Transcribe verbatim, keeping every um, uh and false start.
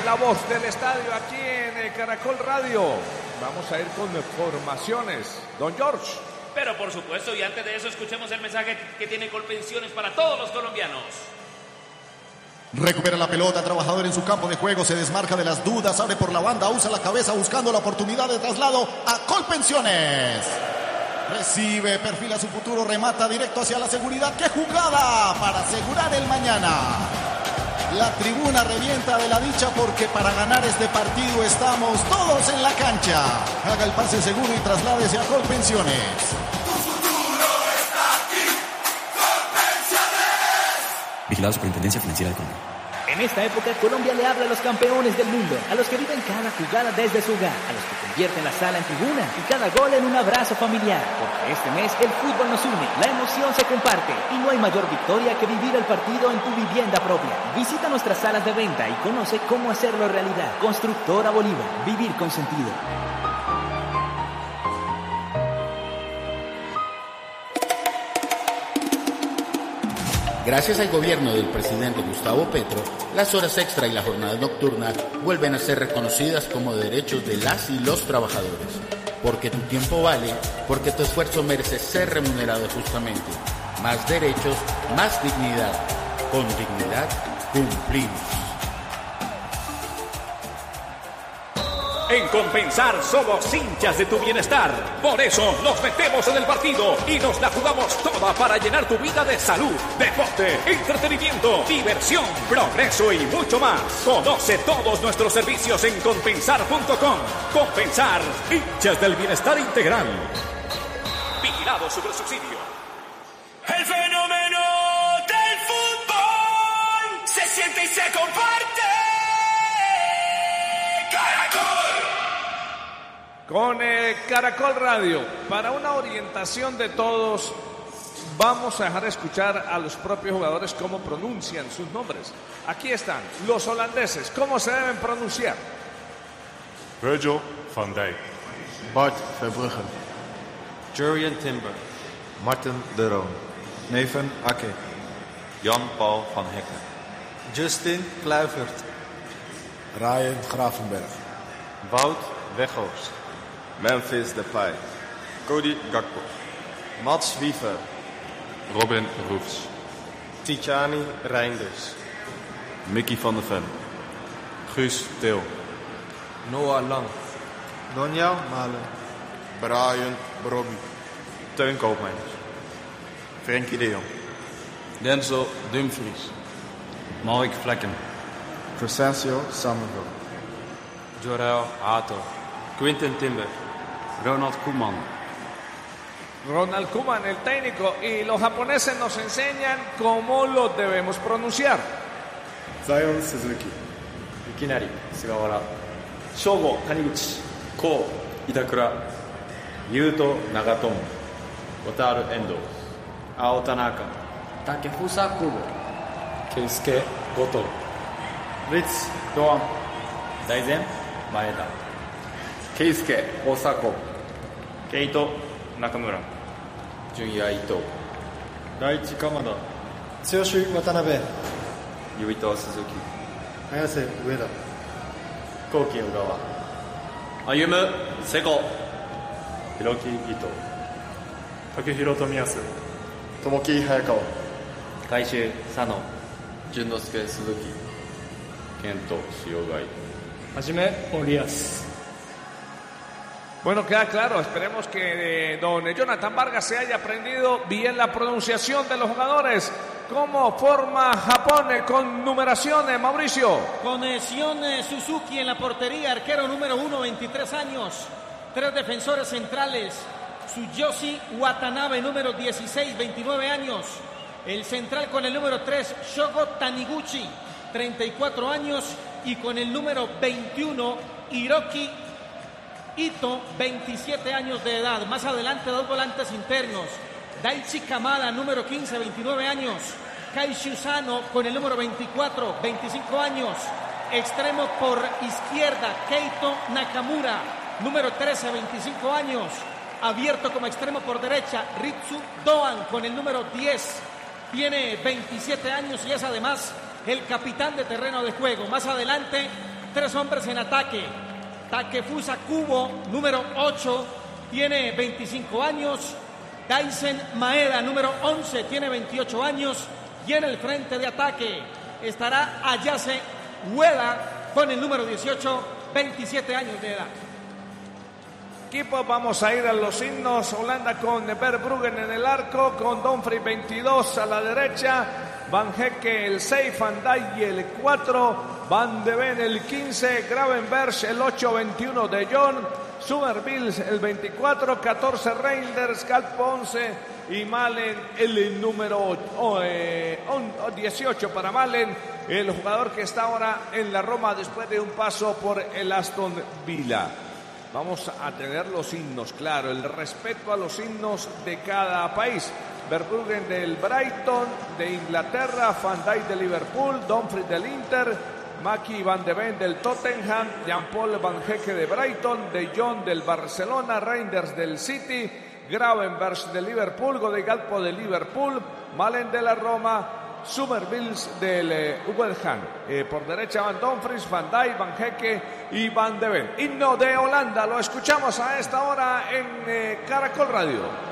la voz del estadio aquí en eh, Caracol Radio. Vamos a ir con formaciones. Don George. Pero por supuesto, y antes de eso escuchemos el mensaje que tiene Colpensiones para todos los colombianos. Recupera la pelota, trabajador en su campo de juego, se desmarca de las dudas, abre por la banda, usa la cabeza buscando la oportunidad de traslado a Colpensiones. Recibe, perfila su futuro, remata directo hacia la seguridad. ¡Qué jugada para asegurar el mañana! La tribuna revienta de la dicha porque para ganar este partido estamos todos en la cancha. Haga el pase seguro y trasládese a Colpensiones. Vigilado Superintendencia Financiera de Colombia. En esta época, Colombia le habla a los campeones del mundo, a los que viven cada jugada desde su hogar, a los que convierten la sala en tribuna y cada gol en un abrazo familiar. Porque este mes el fútbol nos une, la emoción se comparte y no hay mayor victoria que vivir el partido en tu vivienda propia. Visita nuestras salas de venta y conoce cómo hacerlo realidad. Constructora Bolívar, vivir con sentido. Gracias al gobierno del presidente Gustavo Petro, las horas extra y la jornada nocturna vuelven a ser reconocidas como derechos de las y los trabajadores. Porque tu tiempo vale, porque tu esfuerzo merece ser remunerado justamente. Más derechos, más dignidad. Con dignidad cumplimos. En Compensar somos hinchas de tu bienestar. Por eso nos metemos en el partido y nos la jugamos toda para llenar tu vida de salud, deporte, entretenimiento, diversión, progreso y mucho más. Conoce todos nuestros servicios en compensar punto com. Compensar, hinchas del bienestar integral. Vigilado sobre subsidio. El fenómeno del fútbol se siente y se comparte. Caracol. Con eh, Caracol Radio, para una orientación de todos, vamos a dejar escuchar a los propios jugadores cómo pronuncian sus nombres. Aquí están los holandeses, cómo se deben pronunciar. Virgil van Dijk, Bart Verbruggen, Jurriën Timber, Martin de Roon, Nathan Ake, Jan-Paul van Hekken, Justin Kluivert, Ryan Gravenberg, Wout Weghorst, Memphis Depay, Cody Gakpo, Mats Wiever, Robin Roefs, Tijani Reinders, Mickey van der Ven, Guus Til, Noah Lang, Donjel Malen, Brian Brobby, Teun Koopmeiners, Frenkie de Jong, Denzel Dumfries, Mark Vlekken, Crescencio Somerville, Jorel Hato, Quinten Timber, Ronald Koeman, Ronald Koeman, el técnico, y los japoneses nos enseñan cómo lo debemos pronunciar. Zion Suzuki, Ikinari Sugawara, Shogo Taniguchi, Ko Itakura, Yuto Nagatomo, Wataru Endo, Ao Tanaka, Takefusa Kubo, Keisuke Goto, Ritz Doan, Daizen Maeda, Keisuke Osako, Keito Nakamura, Junya Ito, Daichi Kamada, Tsuyoshi Watanabe, Yuito Suzuki, Ayase Ueda, Koki Ogawa, Ayumu Seko, Hiroki Ito, Takehiro Tomiyasu, Tomoki Hayakawa, Kaishu Sano, Junnosuke Suzuki, Kento Shiogai, Hajime Orias. Bueno, queda claro, esperemos que eh, don Jonathan Vargas se haya aprendido bien la pronunciación de los jugadores. ¿Cómo forma Japón eh, con numeraciones, Mauricio? Con eh, Shion eh, Suzuki en la portería, arquero número uno, veintitrés años. Tres defensores centrales. Tsuyoshi Watanabe, número dieciséis, veintinueve años. El central con el número tres, Shogo Taniguchi, treinta y cuatro años. Y con el número veintiuno, Hiroki Ito, veintisiete años de edad. Más adelante, dos volantes internos. Daichi Kamada, número quince, veintinueve años. Kaishu Sano con el número veinticuatro, veinticinco años. Extremo por izquierda, Keito Nakamura, número trece, veinticinco años. Abierto como extremo por derecha, Ritsu Doan con el número diez. Tiene veintisiete años y es además el capitán de terreno de juego. Más adelante, tres hombres en ataque. Takefusa Kubo, número ocho, tiene veinticinco años. Daisen Maeda, número once, tiene veintiocho años. Y en el frente de ataque estará Ayase Ueda con el número dieciocho, veintisiete años de edad. Equipos, vamos a ir a los himnos. Holanda con Verbruggen en el arco, con Dumfries veintidós a la derecha, Van Hecke el seis, Van Dijk el cuatro, Van de Ven el quince, Gravenberch el ocho, veintiuno de Jong, Somerville el veinticuatro, catorce Reinders, Gakpo once y Malen el número dieciocho para Malen, el jugador que está ahora en la Roma después de un paso por el Aston Villa. Vamos a tener los himnos, claro, el respeto a los himnos de cada país. Verbruggen del Brighton de Inglaterra, Van Dijk de Liverpool, Dumfries del Inter, Maki Van de Ven del Tottenham, Jean-Paul Van Hecke de Brighton, De Jong del Barcelona, Reinders del City, Gravenberch de Liverpool, Gakpo de Liverpool, Malen de la Roma, Somerville del eh, Wolverhampton. Eh, por derecha van Dumfries, Van Dijk, Van Hecke y Van de Ven. Himno de Holanda, lo escuchamos a esta hora en eh, Caracol Radio.